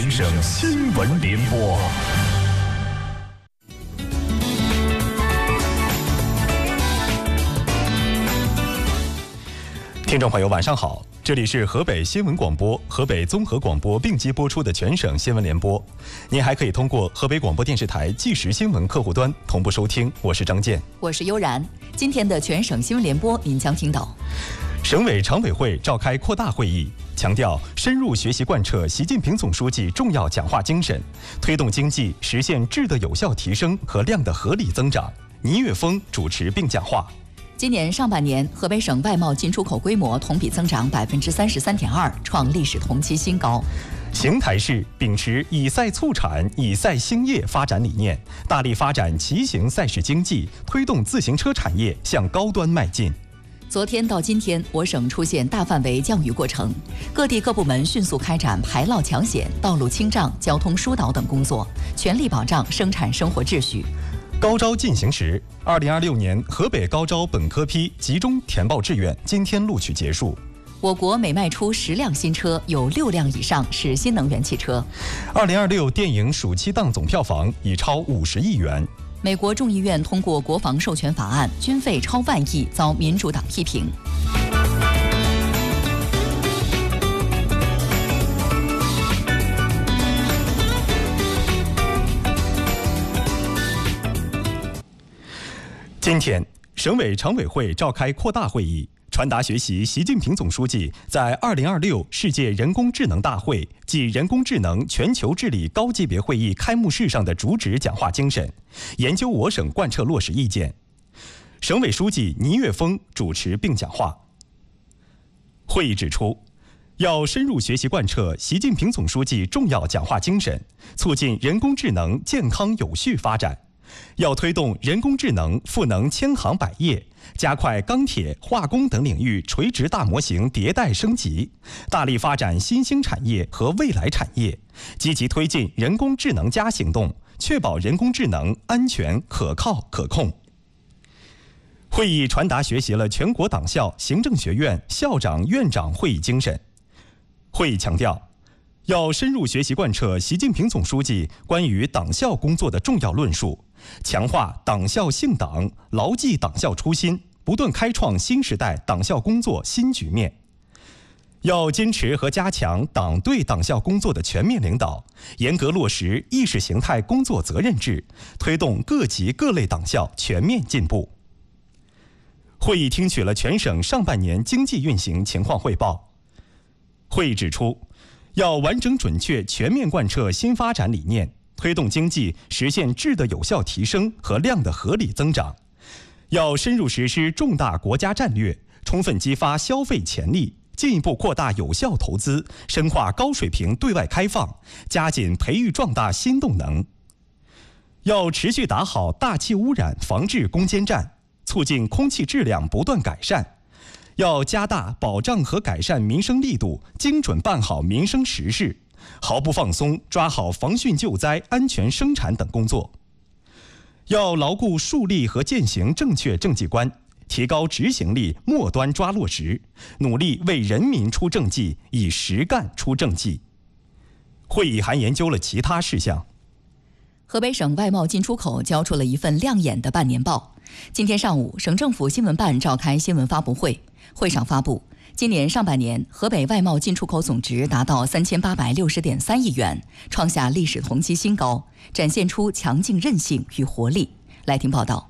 全省新闻联播。听众朋友，晚上好，这里是河北新闻广播、河北综合广播并机播出的全省新闻联播。您还可以通过河北广播电视台即时新闻客户端同步收听。我是张健， 我是悠然。今天的全省新闻联播，您将听到： 省委常委会召开扩大会议，强调深入学习贯彻习近平总书记重要讲话精神，推动经济实现质的有效提升和量的合理增长。倪岳峰主持并讲话。 今年上半年，河北省外贸进出口规模同比增长33.2%，创历史同期新高。 邢台市秉持以赛促产、以赛兴业发展理念，大力发展骑行赛事经济，推动自行车产业向高端迈进。 昨天到今天，我省出现大范围降雨过程，各地各部门迅速开展排涝抢险、道路清障、交通疏导等工作，全力保障生产生活秩序。 高招进行时，2026年河北高招本科批集中填报志愿今天录取结束。 我国每卖出10辆新车，有6辆以上是新能源汽车。 2026电影暑期档总票房已超50亿元。 美国众议院通过国防授权法案，军费超万亿，遭民主党批评。 今天，省委常委会召开扩大会议，传达学习习近平总书记在2026世界人工智能大会暨人工智能全球治理高级别会议开幕式上的主旨讲话精神，研究我省贯彻落实意见。省委书记倪岳峰主持并讲话。会议指出，要深入学习贯彻习近平总书记重要讲话精神，促进人工智能健康有序发展。要推动人工智能赋能千行百业，加快钢铁、化工等领域垂直大模型迭代升级，大力发展新兴产业和未来产业，积极推进人工智能+行动，确保人工智能安全、可靠、可控。会议传达学习了全国党校、行政学院校长、院长会议精神。会议强调，要深入学习贯彻习近平总书记关于党校工作的重要论述，强化党校信党，牢记党校初心，不断开创新时代党校工作新局面。要坚持和加强党对党校工作的全面领导，严格落实意识形态工作责任制，推动各级各类党校全面进步。会议听取了全省上半年经济运行情况汇报。会议指出，要完整准确全面贯彻新发展理念，推动经济实现质的有效提升和量的合理增长。要深入实施重大国家战略，充分激发消费潜力，进一步扩大有效投资，深化高水平对外开放，加紧培育壮大新动能。要持续打好大气污染防治攻坚战，促进空气质量不断改善。要加大保障和改善民生力度，精准办好民生实事，毫不放松抓好防汛救灾、安全生产等工作。要牢固树立和践行正确政绩观，提高执行力，末端抓落实，努力为人民出政绩，以实干出政绩。会议还研究了其他事项。 河北省外贸进出口交出了一份亮眼的半年报。今天上午，省政府新闻办召开新闻发布会，会上发布，今年上半年河北外贸进出口总值达到3860.3亿元，创下历史同期新高，展现出强劲韧性与活力。来听报道。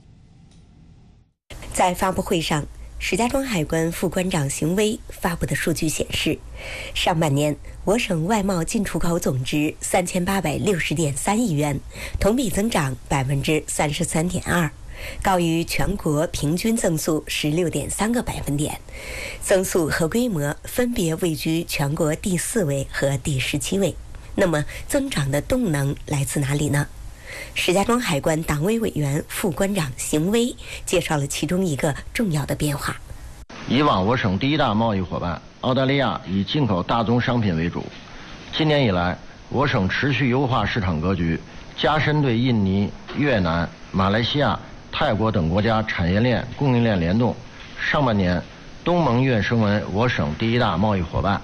在发布会上，石家庄海关副关长邢威发布的数据显示，上半年我省外贸进出口总值3860.3亿元，同比增长33.2%，高于全国平均增速16.3个百分点，增速和规模分别位居全国第4位和第17位。那么，增长的动能来自哪里呢？石家庄海关党委委员、副关长邢威介绍了其中一个重要的变化。 以往我省第一大贸易伙伴澳大利亚以进口大宗商品为主，今年以来，我省持续优化市场格局，加深对印尼、越南、马来西亚、泰国等国家产业链、供应链联动。上半年，东盟越升为我省第一大贸易伙伴，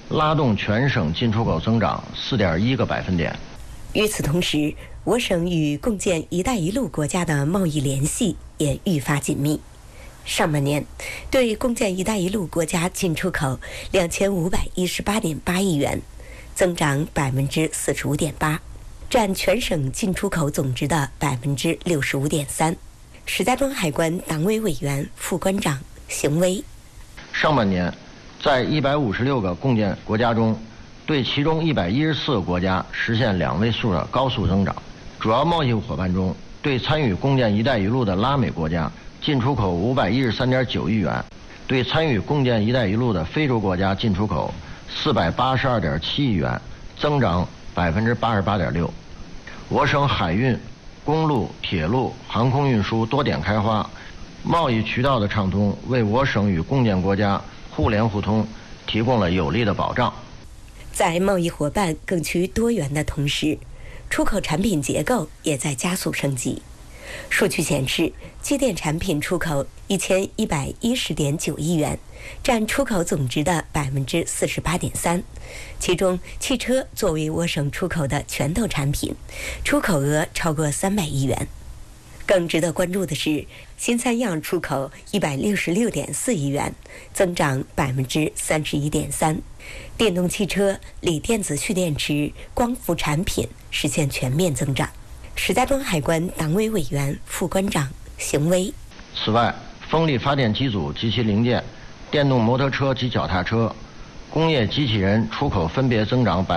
拉动全省进出口增长4.1个百分点。 与此同时，我省与共建“一带一路”国家的贸易联系也愈发紧密。上半年，对共建“一带一路”国家进出口2518.8亿元，增长45.8%，占全省进出口总值的65.3%。石家庄海关党委委员、副关长邢威： 上半年，在156个共建国家中，对其中114个国家实现2位数的高速增长。主要贸易伙伴中，对参与共建“一带一路”的拉美国家进出口513.9亿元，对参与共建“一带一路”的非洲国家进出口482.7亿元，增长88.6%。我省海运、公路、铁路、航空运输多点开花，贸易渠道的畅通，为我省与共建国家互联互通提供了有力的保障。 在贸易伙伴更趋多元的同时，出口产品结构也在加速升级。数据显示，机电产品出口1110.9亿元，占出口总值的48.3%。其中，汽车作为我省出口的拳头产品，出口额超过300亿元。更值得关注的是，新三样出口166.4亿元，增长31.3%。电动汽车、锂电子蓄电池、光伏产品实现全面增长。石家庄海关党委委员、副关长邢威： 此外，风力发电机组及其零件、电动摩托车及脚踏车、工业机器人出口分别增长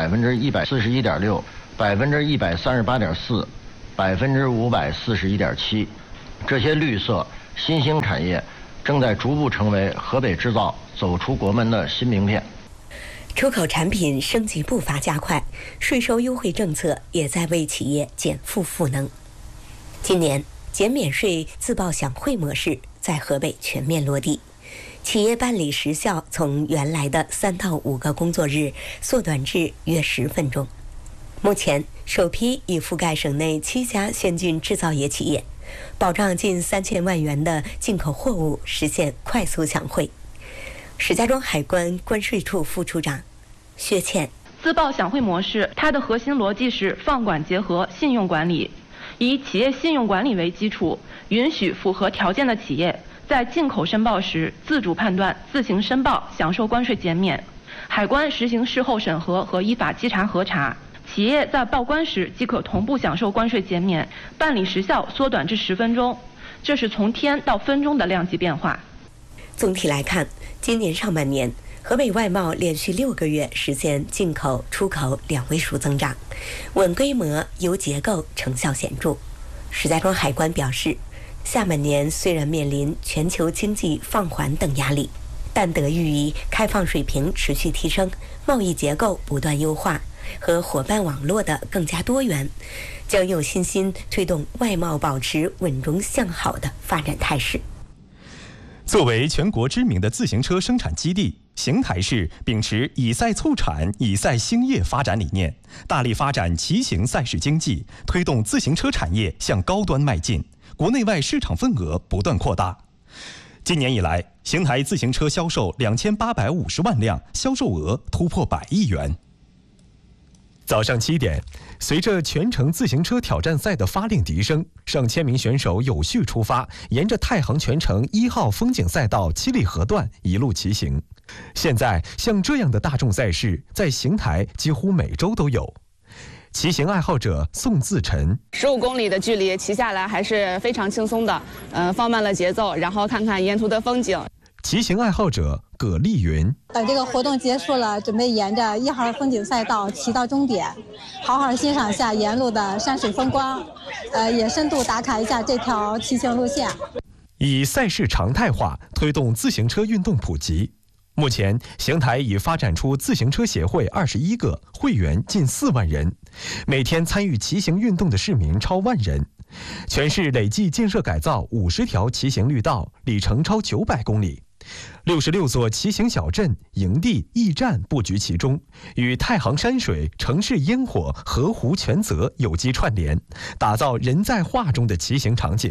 141.6%、138.4%、541.7%。这些绿色新兴产业正在逐步成为河北制造走出国门的新名片。 出口产品升级步伐加快，税收优惠政策也在为企业减负赋能。今年，减免税自报享汇模式在河北全面落地，企业办理时效从原来的3到5个工作日缩短至约10分钟。目前，首批已覆盖省内7家先进制造业企业，保障近3000万元的进口货物实现快速享汇。石家庄海关关税处副处长薛倩： 自报享汇模式，它的核心逻辑是放管结合信用管理，以企业信用管理为基础，允许符合条件的企业在进口申报时自主判断、自行申报，享受关税减免。海关实行事后审核和依法稽查核查，企业在报关时即可同步享受关税减免，办理时效缩短至10分钟，这是从天到分钟的量级变化。 总体来看，今年上半年，河北外贸连续6个月实现进口、出口2位数增长，稳规模、优结构，成效显著。石家庄海关表示，下半年虽然面临全球经济放缓等压力，但得益于开放水平持续提升、贸易结构不断优化和伙伴网络的更加多元，将有信心推动外贸保持稳中向好的发展态势。 作为全国知名的自行车生产基地，邢台市秉持以赛促产、以赛兴业发展理念，大力发展骑行赛事经济，推动自行车产业向高端迈进，国内外市场份额不断扩大。今年以来，邢台自行车销售2850万辆，销售额突破100亿元。早上7点，随着全程自行车挑战赛的发令笛声，上千名选手有序出发，沿着太行全程1号风景赛道七里河段一路骑行。现在，像这样的大众赛事在邢台几乎每周都有。骑行爱好者宋自晨 ，15公里的距离骑下来还是非常轻松的，放慢了节奏，然后看看沿途的风景。 骑行爱好者葛丽云： 等这个活动结束了，准备沿着1号风景赛道骑到终点，好好欣赏一下沿路的山水风光，也深度打卡一下这条骑行路线。 以赛事常态化推动自行车运动普及。目前，邢台已发展出自行车协会21个，会员近4万人，每天参与骑行运动的市民超10000人。全市累计建设改造50条骑行绿道，里程超900公里。66座骑行小镇、营地、驿站布局其中，与太行山水、城市烟火、河湖泉泽有机串联，打造人在画中的骑行场景。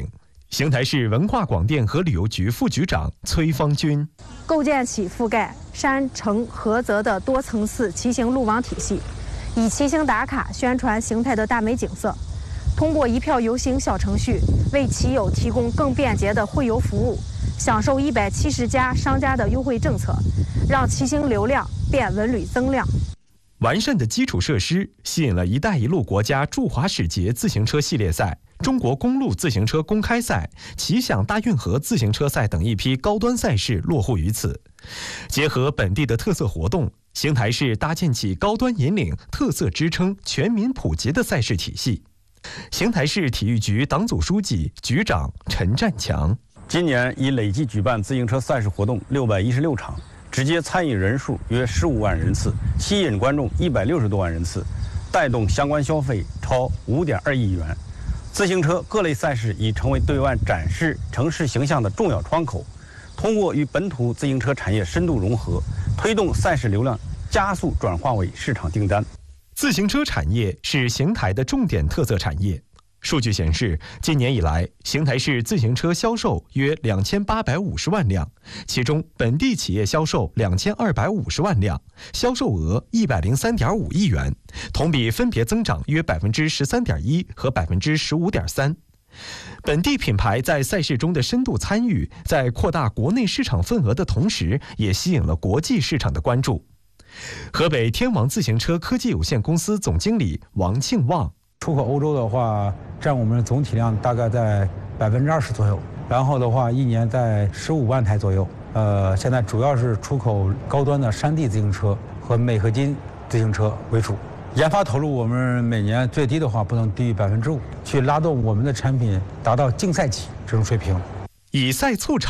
邢台市文化广电和旅游局副局长崔方军， 构建起覆盖山城河泽的多层次骑行路网体系，以骑行打卡宣传邢台的大美景色，通过一票游行小程序为骑友提供更便捷的会游服务，享受170家商家的优惠政策，让骑行流量变文旅增量。 完善的基础设施吸引了一带一路国家驻华使节自行车系列赛、中国公路自行车公开赛、骑享大运河自行车赛等一批高端赛事落户于此。结合本地的特色活动，邢台市搭建起高端引领、特色支撑、全民普及的赛事体系。邢台市体育局党组书记、局长陈占强， 今年已累计举办自行车赛事活动616场，直接参与人数约15万人次，吸引观众160多万人次，带动相关消费超5.2亿元。自行车各类赛事已成为对外展示城市形象的重要窗口。通过与本土自行车产业深度融合，推动赛事流量加速转化为市场订单。 自行车产业是邢台的重点特色产业。数据显示，今年以来，邢台市自行车销售约2850万辆，其中本地企业销售2250万辆，销售额103.5亿元，同比分别增长约13.1%和15.3%。本地品牌在赛事中的深度参与，在扩大国内市场份额的同时，也吸引了国际市场的关注。河北天王自行车科技有限公司总经理王庆旺， 出口欧洲的话，占我们总体量大概在20%左右，然后的话，一年在15万台左右。现在主要是出口高端的山地自行车和镁合金自行车为主。研发投入我们每年最低的话不能低于5%，去拉动我们的产品达到竞赛级这种水平。 以赛促产。